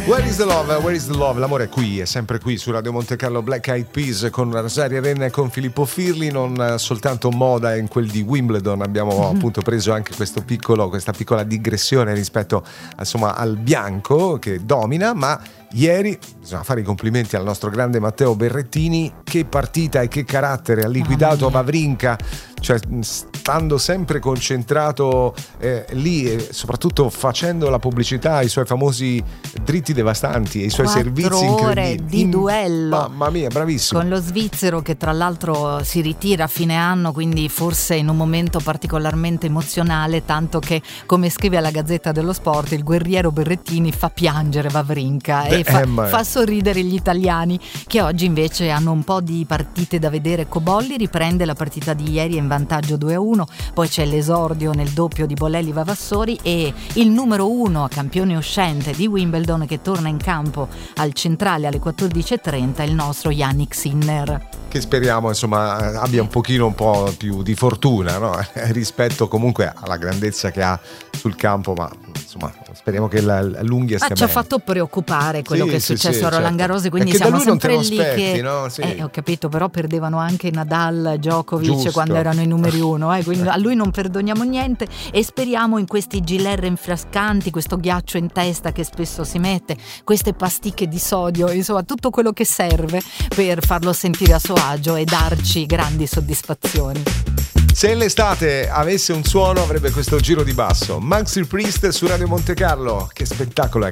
Where is the love? Where is the love? L'amore è qui, è sempre qui su Radio Monte Carlo. Black Eyed Peas con Rosaria Renna e con Filippo Firli. Non soltanto moda in quel di Wimbledon, abbiamo appunto preso anche questa piccola digressione rispetto insomma al bianco che domina, ma ieri bisogna fare i complimenti al nostro grande Matteo Berrettini. Che partita e che carattere ha liquidato Wawrinka, cioè stando sempre concentrato lì e soprattutto facendo la pubblicità ai suoi famosi dritti devastanti e i suoi servizi incredibili di duello. Mamma mia, bravissimo, con lo svizzero che tra l'altro si ritira a fine anno, quindi forse in un momento particolarmente emozionale, tanto che, come scrive alla Gazzetta dello Sport, il guerriero Berrettini fa piangere Wawrinka e fa sorridere gli italiani, che oggi invece hanno un po' di partite da vedere. Cobolli riprende la partita di ieri in vantaggio 2-1, poi c'è l'esordio nel doppio di Bolelli Vavassori e il numero 1 a campione uscente di Wimbledon che torna in campo al centrale alle 14.30, il nostro Jannik Sinner, che speriamo insomma abbia un po' più di fortuna, no? Rispetto comunque alla grandezza che ha sul campo, ma insomma speriamo che l'unghia stia bene. Ci ha fatto preoccupare quello che è successo a Roland Garros, quindi che siamo da lui sempre non te lo lì aspetti, che no? Sì. ho capito, però perdevano anche Nadal, Djokovic, Giusto, quando erano i numeri uno, quindi a lui non perdoniamo niente e speriamo in questi gilet rinfrescanti, questo ghiaccio in testa che spesso si mette, queste pasticche di sodio, insomma tutto quello che serve per farlo sentire a suo agio e darci grandi soddisfazioni. Se l'estate avesse un suono avrebbe questo giro di basso. Maxi Priest su Radio Monte Carlo, che spettacolo è